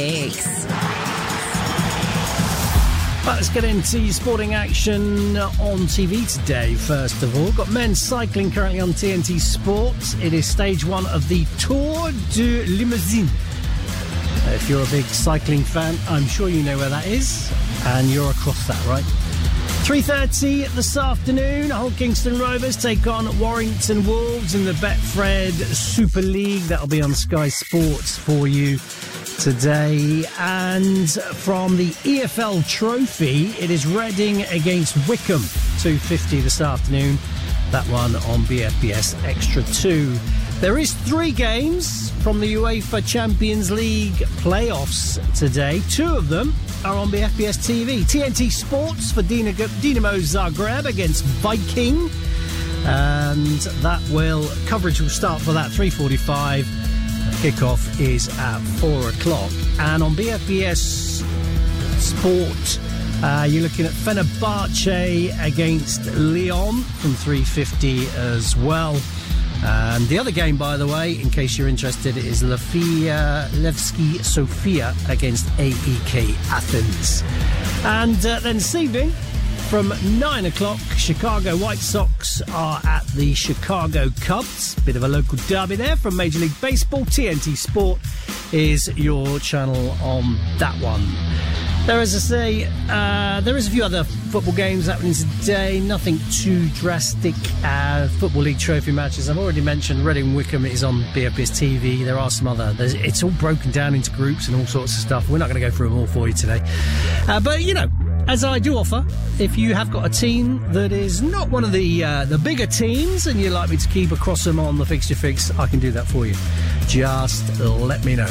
Let's get into sporting action on TV today. First of all, got men's cycling currently on TNT Sports. It is stage one of the Tour de Limousin. If you're a big cycling fan, I'm sure you know where that is, and you're across that, right? 3:30 this afternoon, Hull Kingston Rovers take on Warrington Wolves in the Betfred Super League. That'll be on Sky Sports for you today. And from the EFL Trophy, it is Reading against Wycombe, 2:50 this afternoon. That one on BFBS Extra 2. There is 3 games from the UEFA Champions League playoffs today. 2 of them are on BFBS TV. TNT Sports for Dinamo Zagreb against Viking. And coverage will start for that 3:45. Kickoff is at 4 o'clock. And on BFBS Sport, you're looking at Fenerbahce against Lyon from 3:50 as well. And the other game, by the way, in case you're interested, is Levski Sofia against AEK Athens. And then this evening, from 9 o'clock, Chicago White Sox are at the Chicago Cubs. Bit of a local derby there from Major League Baseball. TNT Sport is your channel on that one. There is a few other football games happening today. Nothing too drastic. Football League trophy matches. I've already mentioned Reading Wycombe is on BFBS TV. There are some other. It's all broken down into groups and all sorts of stuff. We're not going to go through them all for you today. But, you know, as I do offer, if you have got a team that is not one of the bigger teams and you'd like me to keep across them on the Fixture Fix, I can do that for you. Just let me know.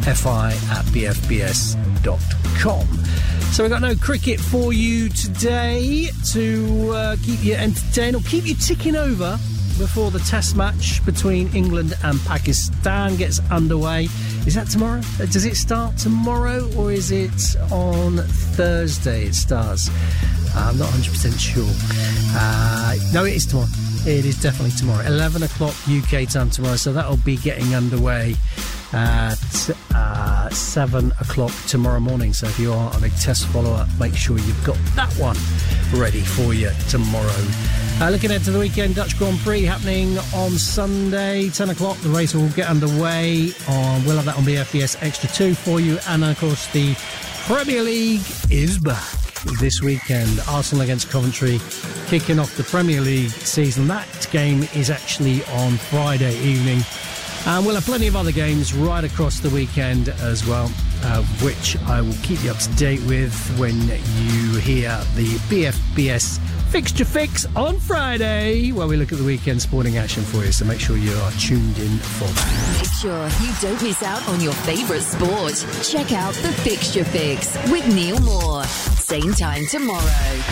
fi@bfbs.com. So we've got no cricket for you today to keep you entertained or keep you ticking over before the test match between England and Pakistan gets underway. Is that tomorrow? Does it start tomorrow or is it on Thursday it starts? I'm not 100% sure. No, it is tomorrow. It is definitely tomorrow. 11 o'clock UK time tomorrow. So that'll be getting underway at 7 o'clock tomorrow morning. So if you are a big test follower, make sure you've got that one ready for you tomorrow. Looking ahead to the weekend, Dutch Grand Prix happening on Sunday, 10 o'clock. The race will get underway. We'll have that on BFBS Extra 2 for you. And of course, the Premier League is back this weekend. Arsenal against Coventry, kicking off the Premier League season. That game is actually on Friday evening. And we'll have plenty of other games right across the weekend as well, which I will keep you up to date with when you hear the BFBS Fixture Fix on Friday, where we look at the weekend sporting action for you. So make sure you are tuned in for that. Make sure you don't miss out on your favourite sport. Check out the Fixture Fix with Neil Moore. Same time tomorrow.